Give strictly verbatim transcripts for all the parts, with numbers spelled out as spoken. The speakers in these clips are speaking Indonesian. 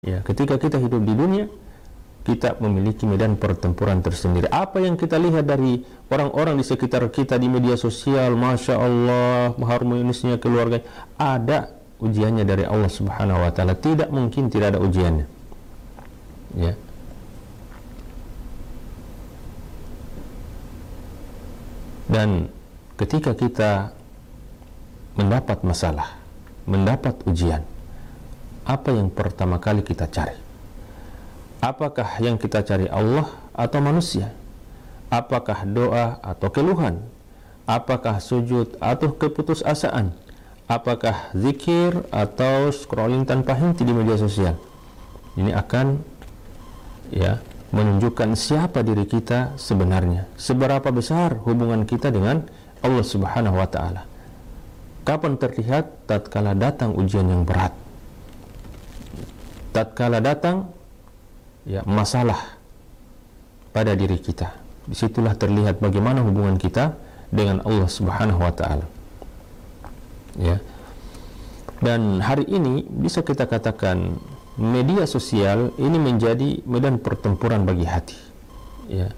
Ya, ketika kita hidup di dunia, kita memiliki medan pertempuran tersendiri. Apa yang kita lihat dari orang-orang di sekitar kita di media sosial, Masya Allah, harmonisnya keluarga, ada ujiannya dari Allah Subhanahu wa Ta'ala. Tidak mungkin tidak ada ujiannya. Ya. Dan ketika kita mendapat masalah, mendapat ujian, apa yang pertama kali kita cari? Apakah yang kita cari Allah atau manusia? Apakah doa atau keluhan? Apakah sujud atau keputusasaan? Apakah zikir atau scrolling tanpa henti di media sosial? Ini akan ya menunjukkan siapa diri kita sebenarnya, seberapa besar hubungan kita dengan Allah Subhanahu wa Ta'ala. Kapan terlihat? Tatkala datang ujian yang berat, tatkala datang ya masalah pada diri kita. Disitulah terlihat bagaimana hubungan kita dengan Allah Subhanahu wa Ta'ala. Ya. Dan hari ini bisa kita katakan media sosial ini menjadi medan pertempuran bagi hati. Ya.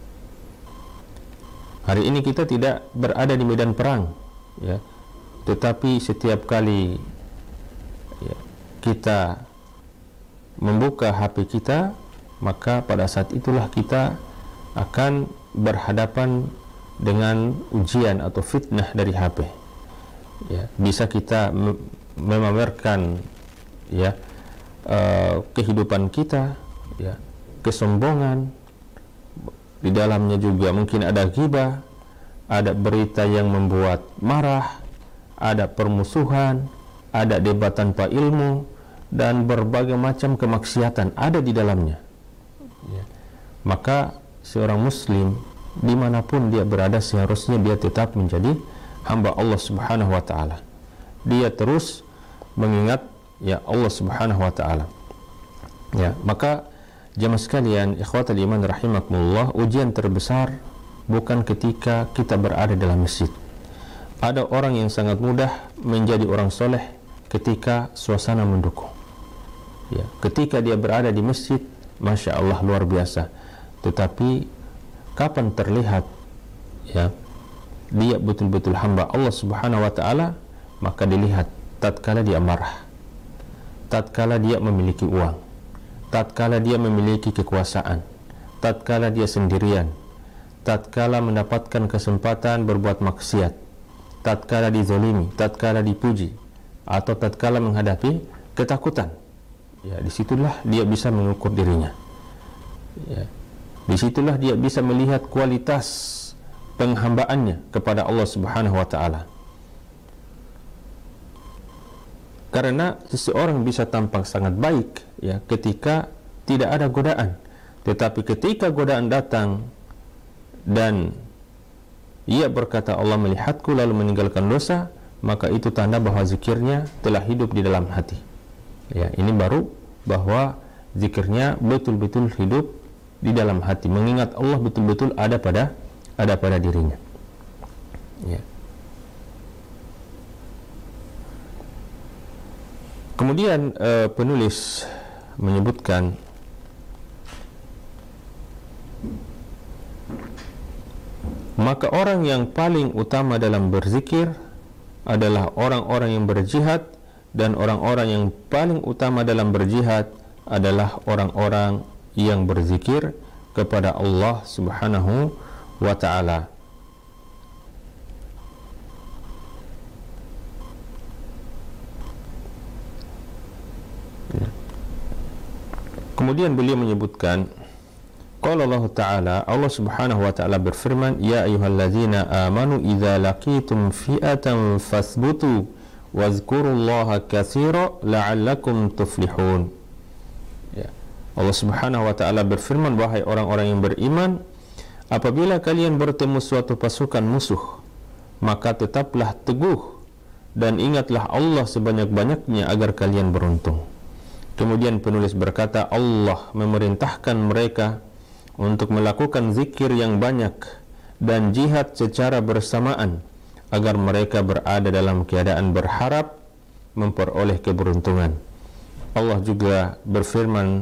Hari ini kita tidak berada di medan perang, ya. Tetapi setiap kali ya, kita membuka H P kita, maka pada saat itulah kita akan berhadapan dengan ujian atau fitnah dari H P. Ya, bisa kita memamerkan ya uh, kehidupan kita, ya, kesombongan. Di dalamnya juga mungkin ada ghibah, ada berita yang membuat marah, ada permusuhan, ada debat tanpa ilmu, dan berbagai macam kemaksiatan ada di dalamnya. Ya. Maka seorang muslim dimanapun dia berada seharusnya dia tetap menjadi hamba Allah Subhanahu wa Ta'ala. Dia terus mengingat ya Allah Subhanahu wa Ta'ala. Ya, maka jemaah sekalian, ikhwatal iman rahimakumullah, ujian terbesar bukan ketika kita berada dalam masjid. Ada orang yang sangat mudah menjadi orang soleh ketika suasana mendukung. Ya, ketika dia berada di masjid, Masya Allah luar biasa. Tetapi kapan terlihat ya dia betul-betul hamba Allah Subhanahu wa Ta'ala, maka dilihat tatkala dia marah, tatkala dia memiliki uang, tatkala dia memiliki kekuasaan, tatkala dia sendirian, tatkala mendapatkan kesempatan berbuat maksiat, tatkala dizalimi, tatkala dipuji, atau tatkala menghadapi ketakutan. Ya, disitulah dia bisa mengukur dirinya. Ya, disitulah dia bisa melihat kualitas penghambaannya kepada Allah Subhanahu wa Ta'ala. Karena seseorang bisa tampak sangat baik ya ketika tidak ada godaan, tetapi ketika godaan datang dan ia berkata Allah melihatku lalu meninggalkan dosa, maka itu tanda bahwa zikirnya telah hidup di dalam hati. Ya, ini baru bahwa zikirnya betul-betul hidup di dalam hati, mengingat Allah betul-betul ada pada ada pada dirinya. Ya. Kemudian uh, penulis menyebutkan maka orang yang paling utama dalam berzikir adalah orang-orang yang berjihad, dan orang-orang yang paling utama dalam berjihad adalah orang-orang yang berzikir kepada Allah Subhanahu wa Ta'ala. Kemudian beliau menyebutkan qala Allah Ta'ala, Allah Subhanahu wa Ta'ala berfirman, ya ayyuhalladzina amanu idza laqitum fi'atan fasbutu wazkurullaha katsira la'allakum tuflihun. Ya. Allah Subhanahu wa Ta'ala berfirman, wahai orang-orang yang beriman, apabila kalian bertemu suatu pasukan musuh, maka tetaplah teguh dan ingatlah Allah sebanyak-banyaknya agar kalian beruntung. Kemudian penulis berkata, Allah memerintahkan mereka untuk melakukan zikir yang banyak dan jihad secara bersamaan agar mereka berada dalam keadaan berharap memperoleh keberuntungan. Allah juga berfirman